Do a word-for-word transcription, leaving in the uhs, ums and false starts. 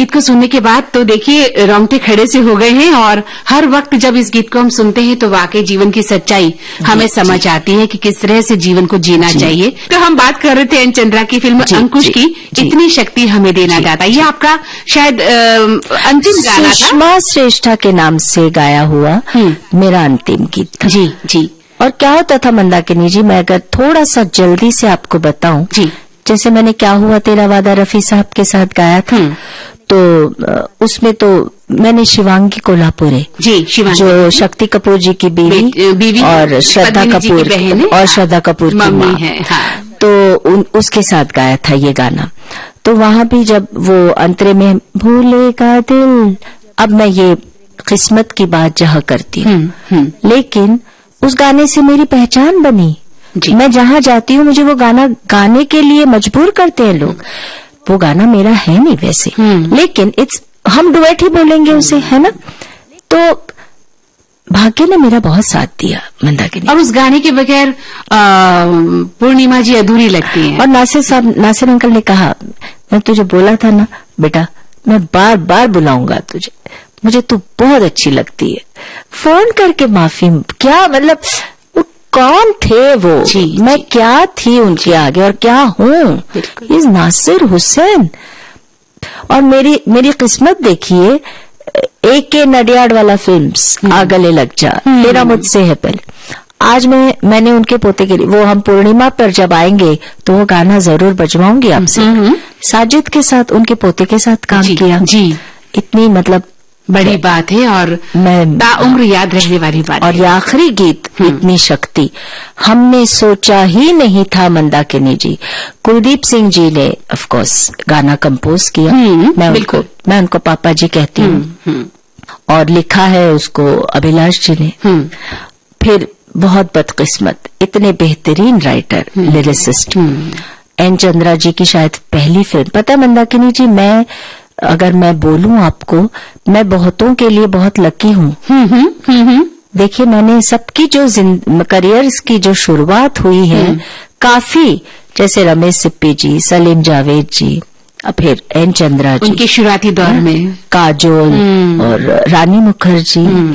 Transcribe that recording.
गीत को सुनने के बाद तो देखिए रोंगटे खड़े से हो गए हैं और हर वक्त जब इस गीत को हम सुनते हैं तो वाकई जीवन की सच्चाई हमें समझ आती है कि किस तरह से जीवन को जीना चाहिए। तो हम बात कर रहे थे एन चंद्रा की फिल्म अंकुश की, इतनी शक्ति हमें देना जाता। ये आपका शायद अंतिम गाना था, सुषमा श्रेष्ठा के नाम से गाया हुआ मेरा अंतिम गीत था। जी जी। और क्या होता था मंदाकिनी जी, मैं अगर थोड़ा सा जल्दी से आपको बताऊं, जी, जैसे मैंने क्या हुआ तेरा वादा रफी साहब के साथ गाया था, तो उसमें तो मैंने शिवांगी कोल्हापुरे जी, शिवांगी जो शक्ति कपूर जी की बीवी, बीवी और श्रद्धा कपूर और श्रद्धा कपूर की माँ है, हाँ। तो उन, उसके साथ गाया था ये गाना। तो वहां भी जब वो अंतरे में भूलेगा दिल, अब मैं ये किस्मत की बात जहाँ करती हूँ, लेकिन उस गाने से मेरी पहचान बनी। मैं जहाँ जाती हूँ मुझे वो गाना गाने के लिए मजबूर करते हैं लोग। वो गाना मेरा है नहीं वैसे, लेकिन इट्स हम डुएट ही बोलेंगे उसे, है ना। तो भाग्य ने मेरा बहुत साथ दिया मंदाकिनी। और उस गाने के बगैर पूर्णिमा जी अधूरी लगती हैं। और नासिर साहब, नासिर अंकल ने कहा, मैं तुझे बोला था ना बेटा, मैं बार बार बुलाऊंगा तुझे, मुझे तू बहुत अच्छी लगती है। फोन करके माफी, क्या मतलब वो कौन थे वो, जी, मैं जी, क्या थी उनके आगे और क्या हूँ, इस नासिर हुसैन। और मेरी मेरी किस्मत देखिए, एक के नडियाड वाला फिल्म्स, आ गले लग जा, तेरा मुझसे है पहले। आज मैं मैंने उनके पोते के लिए, वो हम पूर्णिमा पर जब आएंगे तो वो गाना जरूर बजवाऊंगी आपसे। साजिद के साथ, उनके पोते के साथ काम जी, किया जी, इतनी मतलब बड़ी बात है और मैं ताउम्र याद रहने वाली बात। और ये आखिरी गीत, इतनी शक्ति हमने सोचा ही नहीं था मंदाकिनी जी। कुलदीप सिंह जी ने ऑफ कोर्स गाना कंपोज किया, मैं उनको मैं उनको पापा जी कहती हूँ, और लिखा है उसको अभिलाष जी ने। फिर बहुत बदकिस्मत, इतने बेहतरीन राइटर, लिरिसिस्ट एन चंद्रा जी की शायद पहली फिल्म। पता मंदाकिनी जी, मैं अगर मैं बोलूं आपको, मैं बहुतों के लिए बहुत लकी हूँ। देखिए मैंने सबकी जो करियर्स की जो शुरुआत हुई है, काफी, जैसे रमेश सिप्पी जी, सलीम जावेद जी, फिर एन चंद्रा जी उनके शुरुआती दौर में, काजोल और रानी मुखर्जी,